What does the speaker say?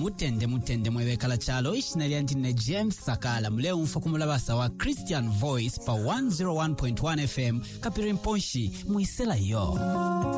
mutende mwebekala chalo ishinali antine James Sakala mleo mfa kumulabasa wa Christian Voice pa 101.1 FM Kapiri Mponshi muisela yo.